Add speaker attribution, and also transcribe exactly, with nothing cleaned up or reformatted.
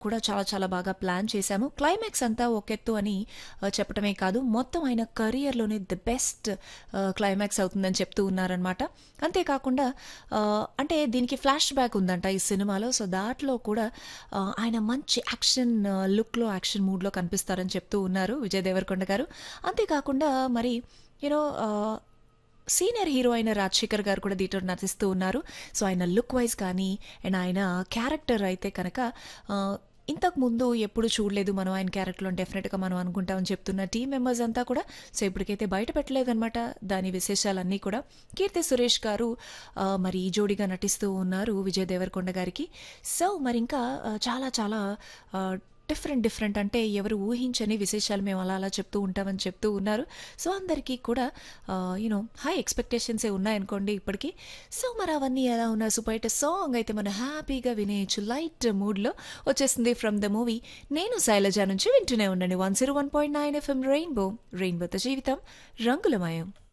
Speaker 1: కూడా చాలా చాలా బాగా ప్లాన్ చేశాము. క్లైమాక్స్ అంతా ఒకెత్తు అని ఆహ్, చెప్పటమే కాదు, మొత్తం ఆయన కెరియర్‌లోనే ది బెస్ట్ ఆహ్, క్లైమాక్స్ అవుతుందని చెప్తూ ఉన్నారనమాట. అంతేకాకుండా ఆహ్, అంటే దీనికి ఫ్లాష్ బ్యాక్ ఉందంట ఈ సినిమాలో. సో, దాంట్లో కూడా ఆహ్, ఆయన మంచి యాక్షన్ లుక్‌లో, యాక్షన్ మూడ్‌లో కనిపిస్తారని చెప్తూ ఉన్నారు విజయ్ దేవరకొండ గారు. అంతేకాకుండా మరి యూనో ఆహ్, సీనియర్ హీరో అయిన రాజశేఖర్ గారు కూడా దీంట్లో నటిస్తూ ఉన్నారు. సో, ఆయన లుక్ వైజ్ కానీ అండ్ ఆయన క్యారెక్టర్ అయితే కనుక ఆహ్, ఇంతకు ముందు ఎప్పుడు చూడలేదు మనం ఆయన క్యారెక్టర్‌లో డెఫినెట్‌గా మనం అనుకుంటామని చెప్తున్న టీమ్ మెంబర్స్ అంతా కూడా సో, ఇప్పటికైతే బయట పెట్టలేదనమాట దాని విశేషాలన్నీ కూడా. కీర్తి సురేష్ గారు ఆహ్, మరి ఈ జోడీగా నటిస్తూ ఉన్నారు విజయ్ దేవరకొండ గారికి. సో, మరింకా ఆహ్, చాలా చాలా ఆహ్, డిఫరెంట్ డిఫరెంట్ అంటే ఎవరు ఊహించని విశేషాలు మేము అలా అలా చెప్తూ ఉంటామని చెప్తూ ఉన్నారు. సో, అందరికీ కూడా ఆహ్, యూనో హై ఎక్స్‌పెక్టేషన్సే ఉన్నాయనుకోండి ఇప్పటికి. సో, మరి అవన్నీ ఎలా ఉన్నా సూపర్ హిట్ సాంగ్ అయితే మనం హ్యాపీగా వినేయొచ్చు. లైట్ మూడ్‌లో వచ్చేసింది ఫ్రమ్ ద మూవీ 'నేను శైలజ' నుంచి. వింటూనే ఉండండి one zero one point nine FM rainbow. రెయిన్బోతో జీవితం రంగులమయం.